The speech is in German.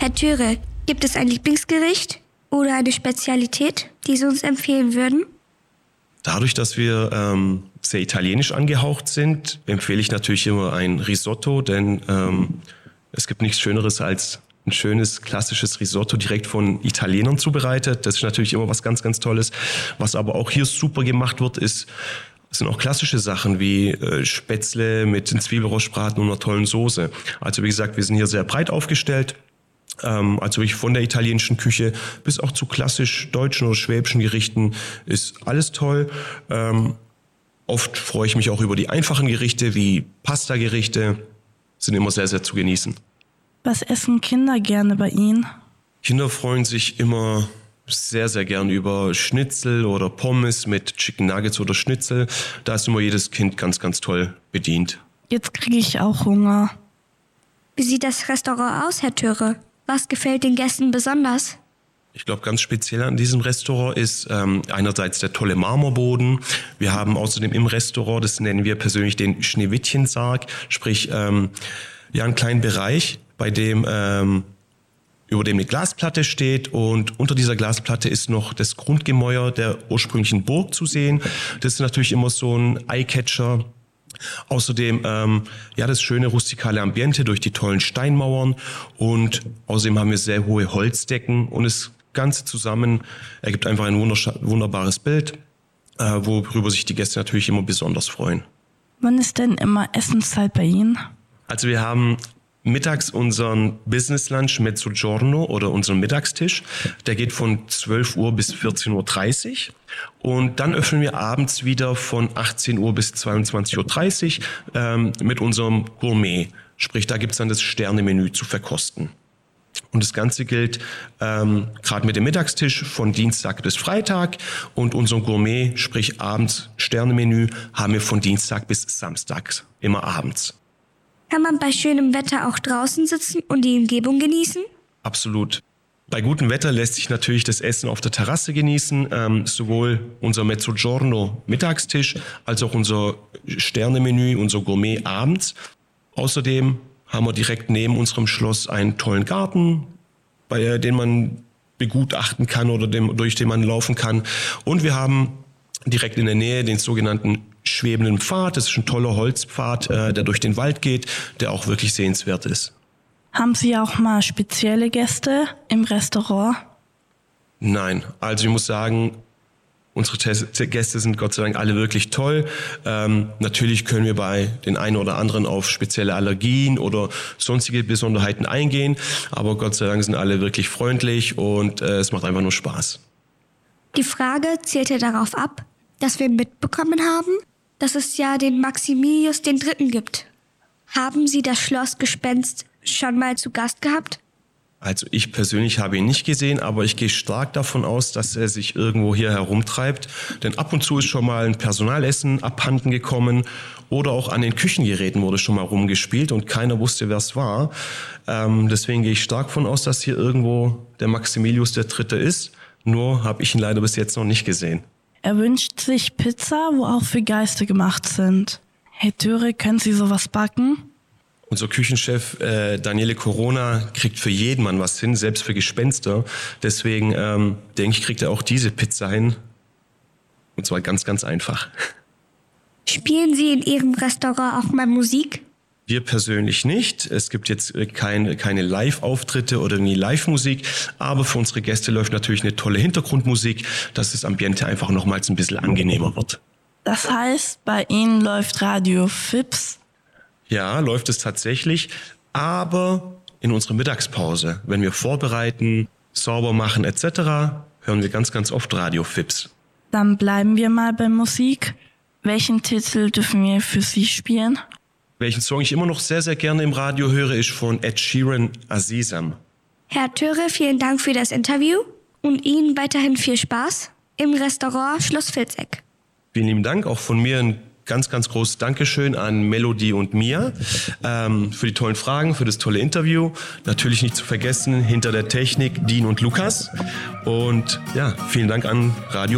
Herr Thüre, gibt es ein Lieblingsgericht oder eine Spezialität, die Sie uns empfehlen würden? Dadurch, dass wir sehr italienisch angehaucht sind, empfehle ich natürlich immer ein Risotto, denn es gibt nichts Schöneres als ein schönes, klassisches Risotto direkt von Italienern zubereitet. Das ist natürlich immer was ganz, ganz Tolles. Was aber auch hier super gemacht wird, sind auch klassische Sachen wie Spätzle mit einem Zwiebelrostbraten und einer tollen Soße. Also wie gesagt, wir sind hier sehr breit aufgestellt. Also wirklich von der italienischen Küche bis auch zu klassisch deutschen oder schwäbischen Gerichten ist alles toll. Oft freue ich mich auch über die einfachen Gerichte wie Pasta-Gerichte, sind immer sehr, sehr zu genießen. Was essen Kinder gerne bei Ihnen? Kinder freuen sich immer sehr, sehr gern über Schnitzel oder Pommes mit Chicken Nuggets oder Schnitzel. Da ist immer jedes Kind ganz, ganz toll bedient. Jetzt kriege ich auch Hunger. Wie sieht das Restaurant aus, Herr Thüre? Was gefällt den Gästen besonders? Ich glaube, ganz speziell an diesem Restaurant ist einerseits der tolle Marmorboden. Wir haben außerdem im Restaurant, das nennen wir persönlich den Schneewittchensarg, sprich einen kleinen Bereich, bei dem über dem eine Glasplatte steht, und unter dieser Glasplatte ist noch das Grundgemäuer der ursprünglichen Burg zu sehen. Das ist natürlich immer so ein Eyecatcher. Außerdem das schöne rustikale Ambiente durch die tollen Steinmauern, und außerdem haben wir sehr hohe Holzdecken, und das Ganze zusammen ergibt einfach ein wunderbares Bild, worüber sich die Gäste natürlich immer besonders freuen. Wann ist denn immer Essenszeit bei Ihnen? Also wir haben mittags unseren Business Lunch Mezzogiorno oder unseren Mittagstisch. Der geht von 12 Uhr bis 14.30 Uhr. Und dann öffnen wir abends wieder von 18 Uhr bis 22.30 Uhr mit unserem Gourmet. Sprich, da gibt's dann das Sternemenü zu verkosten. Und das Ganze gilt gerade mit dem Mittagstisch von Dienstag bis Freitag. Und unserem Gourmet, sprich abends Sternemenü, haben wir von Dienstag bis Samstag, immer abends. Kann man bei schönem Wetter auch draußen sitzen und die Umgebung genießen? Absolut. Bei gutem Wetter lässt sich natürlich das Essen auf der Terrasse genießen. Sowohl unser Mezzogiorno Mittagstisch als auch unser Sternemenü, unser Gourmet abends. Außerdem haben wir direkt neben unserem Schloss einen tollen Garten, den man begutachten kann oder durch den man laufen kann. Und wir haben direkt in der Nähe den sogenannten schwebenden Pfad. Das ist ein toller Holzpfad, der durch den Wald geht, der auch wirklich sehenswert ist. Haben Sie auch mal spezielle Gäste im Restaurant? Nein, also ich muss sagen, unsere Gäste sind Gott sei Dank alle wirklich toll. Natürlich können wir bei den einen oder anderen auf spezielle Allergien oder sonstige Besonderheiten eingehen, aber Gott sei Dank sind alle wirklich freundlich und es macht einfach nur Spaß. Die Frage zielte darauf ab, dass wir mitbekommen haben, dass es ja den Maximilius III. Gibt. Haben Sie das Schlossgespenst schon mal zu Gast gehabt? Also ich persönlich habe ihn nicht gesehen, aber ich gehe stark davon aus, dass er sich irgendwo hier herumtreibt. Denn ab und zu ist schon mal ein Personalessen abhanden gekommen oder auch an den Küchengeräten wurde schon mal rumgespielt und keiner wusste, wer es war. Deswegen gehe ich stark davon aus, dass hier irgendwo der Maximilius III. Ist. Nur habe ich ihn leider bis jetzt noch nicht gesehen. Er wünscht sich Pizza, wo auch für Geister gemacht sind. Herr Thüre, können Sie sowas backen? Unser Küchenchef Daniele Corona kriegt für jeden Mann was hin, selbst für Gespenster. Deswegen denke ich, kriegt er auch diese Pizza hin. Und zwar ganz, ganz einfach. Spielen Sie in Ihrem Restaurant auch mal Musik? Wir persönlich nicht. Es gibt jetzt keine Live-Auftritte oder nie Live-Musik. Aber für unsere Gäste läuft natürlich eine tolle Hintergrundmusik, dass das Ambiente einfach nochmals ein bisschen angenehmer wird. Das heißt, bei Ihnen läuft Radio Fips? Ja, läuft es tatsächlich. Aber in unserer Mittagspause, wenn wir vorbereiten, sauber machen etc., hören wir ganz, ganz oft Radio Fips. Dann bleiben wir mal bei Musik. Welchen Titel dürfen wir für Sie spielen? Welchen Song ich immer noch sehr, sehr gerne im Radio höre, ist von Ed Sheeran, Azizam. Herr Thüre, vielen Dank für das Interview und Ihnen weiterhin viel Spaß im Restaurant Schloss Vilseck. Vielen lieben Dank, auch von mir ein ganz, ganz großes Dankeschön an Melody und Mia für die tollen Fragen, für das tolle Interview. Natürlich nicht zu vergessen, hinter der Technik Dean und Lukas. Und ja, vielen Dank an Radio